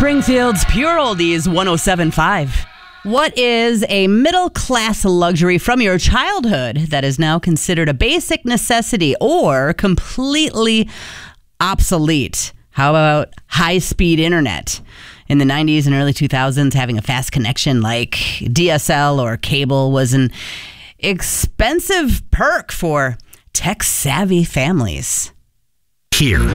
Springfield's Pure Oldies 107.5. What is a middle-class luxury from your childhood that is now considered a basic necessity or completely obsolete? How about high-speed internet? In the 90s and early 2000s, having a fast connection like DSL or cable was an expensive perk for tech-savvy families. Here